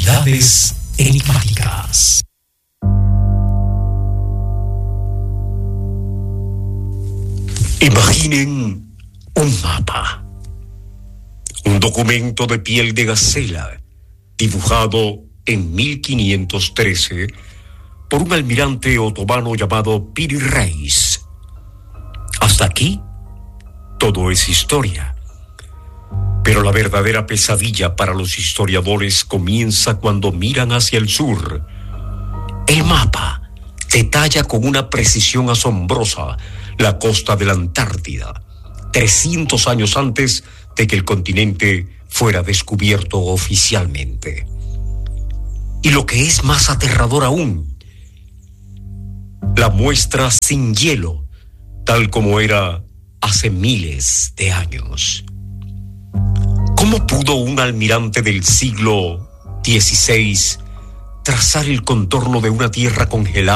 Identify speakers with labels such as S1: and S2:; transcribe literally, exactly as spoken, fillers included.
S1: Curiosidades enigmáticas.
S2: Imaginen un mapa, un documento de piel de gacela, dibujado en mil quinientos trece por un almirante otomano llamado Piri Reis. Hasta aquí, todo es historia. Pero la verdadera pesadilla para los historiadores comienza cuando miran hacia el sur. El mapa detalla con una precisión asombrosa la costa de la Antártida, trescientos años antes de que el continente fuera descubierto oficialmente. Y lo que es más aterrador aún, la muestra sin hielo, tal como era hace miles de años. ¿Cómo pudo un almirante del siglo dieciséis trazar el contorno de una tierra congelada